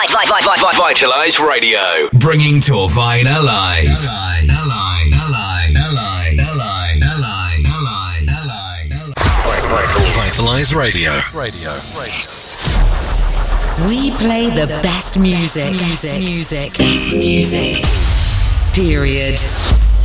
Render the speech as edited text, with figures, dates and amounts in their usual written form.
Vitalize Radio, bringing Torvine alive. Vitalize Radio. We play the best music. Period.